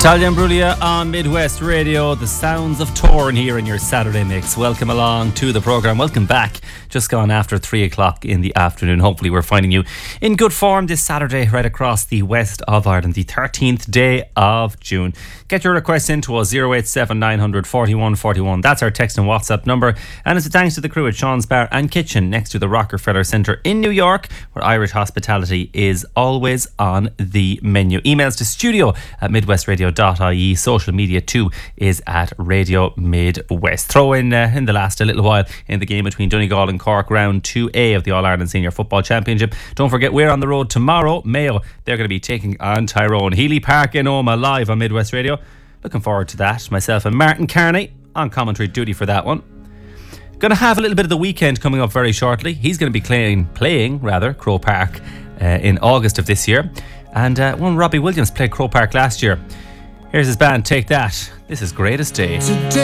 Natalia Imbruglia on Midwest Radio, the sounds of Torn here in your Saturday mix. Welcome along to the programme. Welcome back. Just gone after 3 o'clock in the afternoon. Hopefully we're finding you in good form this Saturday right across the west of Ireland, the 13th day of June. Get your requests into us, 087 900 41 41. That's our text and WhatsApp number. And it's a thanks to the crew at Sean's Bar and Kitchen next to the Rockefeller Centre in New York, where Irish hospitality is always on the menu. Emails to studio@midwestradio.ie. Social media too is at Radio Midwest. Throw in the last a little while in the game between Donegal and Cork, round 2A of the All-Ireland Senior Football Championship. Don't forget, we're on the road tomorrow. Mayo, they're going to be taking on Tyrone. Healy Park in Omagh, live on Midwest Radio. Looking forward to that. Myself and Martin Carney on commentary duty for that one. Going to have a little bit of the weekend coming up very shortly. He's going to be playing Croke Park in August of this year. And one Robbie Williams played Croke Park last year. Here's his band, Take That. This is Greatest Day.